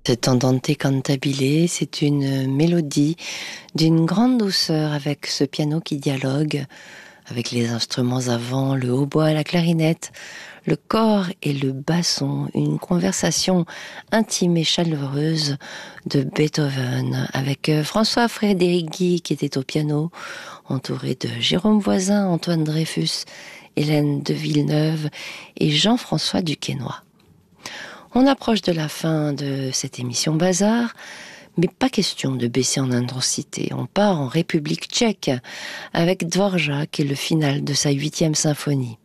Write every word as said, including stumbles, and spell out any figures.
Cet andante cantabile, c'est une mélodie d'une grande douceur avec ce piano qui dialogue avec les instruments avant, le hautbois, la clarinette, le cor et le basson, une conversation intime et chaleureuse de Beethoven avec François Frédéric Guy qui était au piano, entouré de Jérôme Voisin, Antoine Dreyfus, Hélène de Villeneuve et Jean-François Duquesnoy. On approche de la fin de cette émission Bazar, mais pas question de baisser en intensité. On part en République tchèque avec Dvorak et le final de sa huitième symphonie.